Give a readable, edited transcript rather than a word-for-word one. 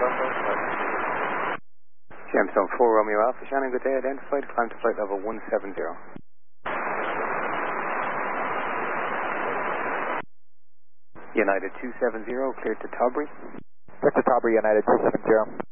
Gemstone 4 Romeo Alpha, Shannon, good day, identified, climb to flight level 170. United 270, cleared to Taubury. Cleared to Taubury, United 270.